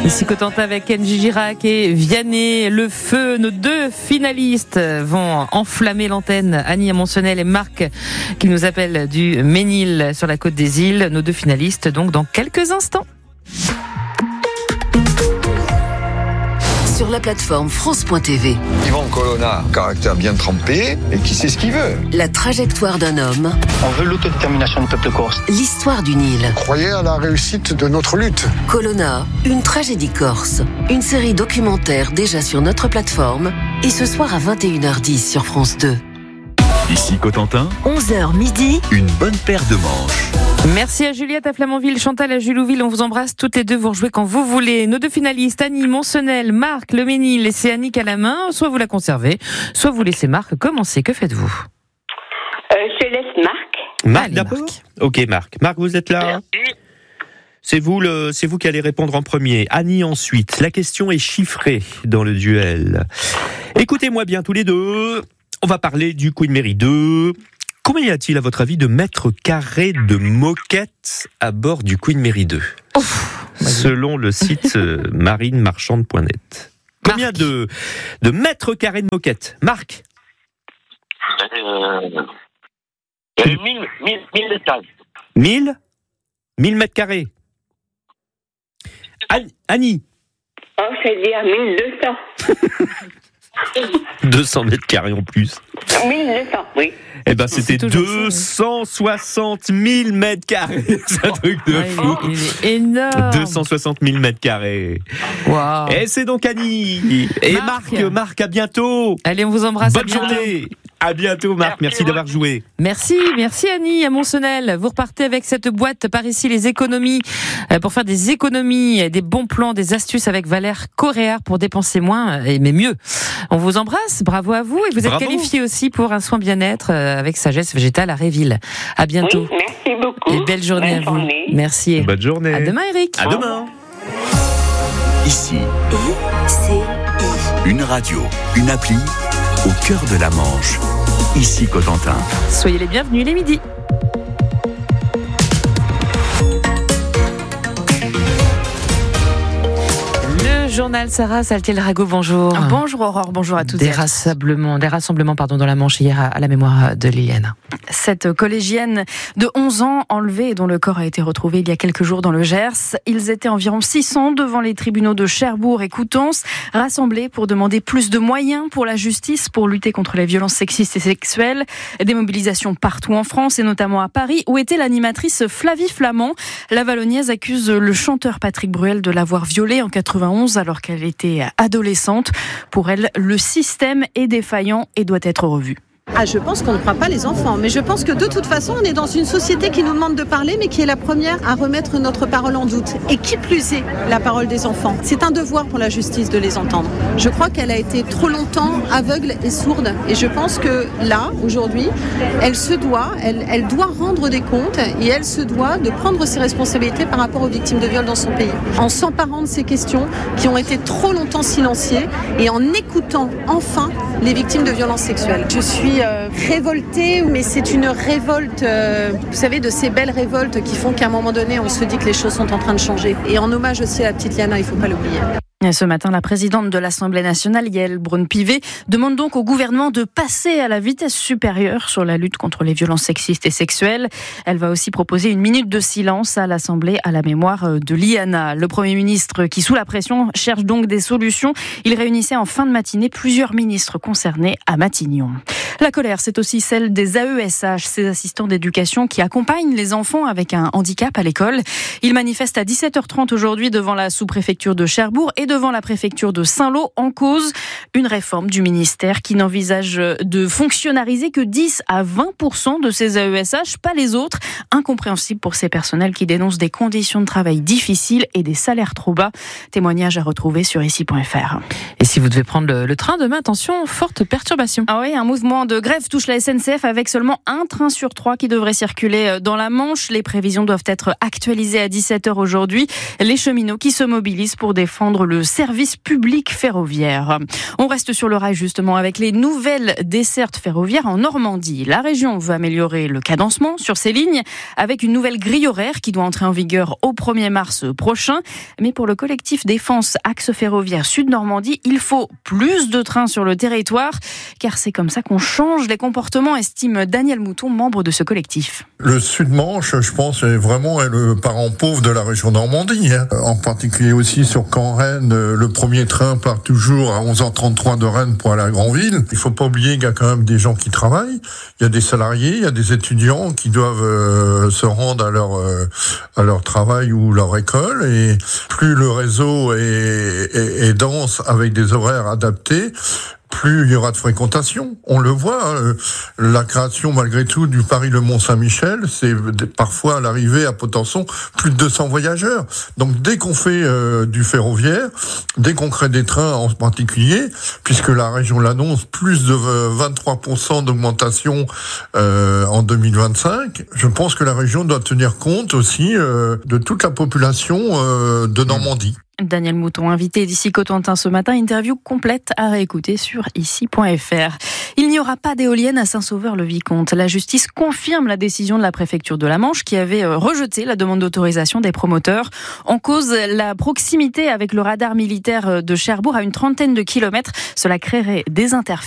Ici Cotentin avec Kenji Girac et Vianney. Le feu, nos deux finalistes vont enflammer l'antenne. Annie Amonsonnel et Marc qui nous appellent du Ménil sur la côte des îles. Nos deux finalistes donc dans quelques instants. Sur la plateforme France.tv. Yvan Colonna, caractère bien trempé et qui sait ce qu'il veut. La trajectoire d'un homme. On veut l'autodétermination du peuple corse. L'histoire d'une île. Croyez à la réussite de notre lutte. Colonna, une tragédie corse. Une série documentaire déjà sur notre plateforme. Et ce soir à 21h10 sur France 2. Ici Cotentin, 11h midi. une bonne paire de manches. Merci à Juliette à Flamanville, Chantal à Julouville. On vous embrasse toutes les deux. Vous rejouez quand vous voulez. Nos deux finalistes, Annie Monsonnel, Marc Le Ménil, laissez Annick à la main. Soit vous la conservez, soit vous laissez Marc commencer. Que faites-vous ? Je laisse Marc. Marc Allez, d'abord. Marc. Ok, Marc. Marc, vous êtes là ? C'est vous qui allez répondre en premier. Annie ensuite. La question est chiffrée dans le duel. Écoutez-moi bien tous les deux. On va parler du Queen Mary 2. Combien y a-t-il, à votre avis, de mètres carrés de moquettes à bord du Queen Mary 2 ? Selon le site marinemarchande.net. Combien de mètres carrés de moquettes ? Marc ? 1000 mètres. 1000 mètres carrés. Annie ? Oh, c'est-à-dire 1200. 200 mètres carrés en plus. 1200, oui. Eh ben, c'était toujours ça, 260 000 mètres carrés. C'est un truc de fou. Il est énorme. 260 000 mètres carrés. Wow. Et c'est donc Annie. Et Marc, à bientôt. Allez, on vous embrasse. Bonne journée. À bientôt, Marc. Merci d'avoir joué. Merci Annie à Monsonnel. Vous repartez avec cette boîte par ici, les économies, pour faire des économies, des bons plans, des astuces avec Valère Coréard pour dépenser moins, mais mieux. On vous embrasse, bravo à vous. Et vous êtes qualifié aussi pour un soin bien-être avec Sagesse Végétale à Réville. À bientôt. Oui, merci beaucoup. Et belle journée à vous. Merci. Bonne journée. À demain, Eric. À demain. Ici, une radio, une appli au cœur de la Manche. Ici Cotentin. Soyez les bienvenus les midis. Le journal Sarah Saltiel-Rago, bonjour. Bonjour Aurore, bonjour à toutes Des et à tous. rassemblements dans la Manche hier à la mémoire de Liliane. Cette collégienne de 11 ans enlevée et dont le corps a été retrouvé il y a quelques jours dans le Gers. Ils étaient environ 600 devant les tribunaux de Cherbourg et Coutances, rassemblés pour demander plus de moyens pour la justice, pour lutter contre les violences sexistes et sexuelles. Des mobilisations partout en France et notamment à Paris, où était l'animatrice Flavie Flamand. La Vallonnaise accuse le chanteur Patrick Bruel de l'avoir violée en 91 alors qu'elle était adolescente. Pour elle, le système est défaillant et doit être revu. Je pense qu'on ne croit pas les enfants, mais je pense que de toute façon, on est dans une société qui nous demande de parler, mais qui est la première à remettre notre parole en doute. Et qui plus est, la parole des enfants. C'est un devoir pour la justice de les entendre. Je crois qu'elle a été trop longtemps aveugle et sourde, et je pense que là, aujourd'hui, elle doit rendre des comptes, et elle se doit de prendre ses responsabilités par rapport aux victimes de viol dans son pays. En s'emparant de ces questions qui ont été trop longtemps silenciées, et en écoutant enfin les victimes de violences sexuelles. Je suis révoltée, mais c'est une révolte, vous savez, de ces belles révoltes qui font qu'à un moment donné, on se dit que les choses sont en train de changer. Et en hommage aussi à la petite Liana, il ne faut pas l'oublier. Ce matin, la présidente de l'Assemblée nationale, Yaël Braun-Pivet, demande donc au gouvernement de passer à la vitesse supérieure sur la lutte contre les violences sexistes et sexuelles. Elle va aussi proposer une minute de silence à l'Assemblée à la mémoire de Liana. Le Premier ministre, qui sous la pression cherche donc des solutions, il réunissait en fin de matinée plusieurs ministres concernés à Matignon. La colère, c'est aussi celle des AESH, ces assistants d'éducation qui accompagnent les enfants avec un handicap à l'école. Ils manifestent à 17h30 aujourd'hui devant la sous-préfecture de Cherbourg et devant la préfecture de Saint-Lô, en cause une réforme du ministère qui n'envisage de fonctionnariser que 10 à 20% de ces AESH, pas les autres. Incompréhensible pour ces personnels qui dénoncent des conditions de travail difficiles et des salaires trop bas. Témoignage à retrouver sur ici.fr. Et si vous devez prendre le train demain, attention, forte perturbation. Ah oui, un mouvement de grève touche la SNCF avec seulement un train sur 3 qui devrait circuler dans la Manche. Les prévisions doivent être actualisées à 17h aujourd'hui. Les cheminots qui se mobilisent pour défendre le le service public ferroviaire. On reste sur le rail justement avec les nouvelles dessertes ferroviaires en Normandie. La région veut améliorer le cadencement sur ces lignes avec une nouvelle grille horaire qui doit entrer en vigueur au 1er mars prochain. Mais pour le collectif Défense Axe Ferroviaire Sud-Normandie, il faut plus de trains sur le territoire, car c'est comme ça qu'on change les comportements, estime Daniel Mouton, membre de ce collectif. Le Sud-Manche, je pense, est vraiment le parent pauvre de la région Normandie. En particulier aussi sur Caen-Rennes, le premier train part toujours à 11h33 de Rennes pour aller à Granville. Il faut pas oublier qu'il y a quand même des gens qui travaillent. Il y a des salariés, il y a des étudiants qui doivent se rendre à leur travail ou leur école. Et plus le réseau est dense avec des horaires adaptés, plus il y aura de fréquentation. On le voit, la création malgré tout du Paris-Le Mont-Saint-Michel, c'est parfois à l'arrivée à Potenson plus de 200 voyageurs. Donc dès qu'on fait du ferroviaire, dès qu'on crée des trains en particulier, puisque la région l'annonce, plus de 23% d'augmentation en 2025, je pense que la région doit tenir compte aussi de toute la population de Normandie. Daniel Mouton, invité d'ici Cotentin ce matin, interview complète à réécouter sur ici.fr. Il n'y aura pas d'éolienne à Saint-Sauveur-le-Vicomte. La justice confirme la décision de la préfecture de la Manche qui avait rejeté la demande d'autorisation des promoteurs. En cause, la proximité avec le radar militaire de Cherbourg à une trentaine de kilomètres. Cela créerait des interférences.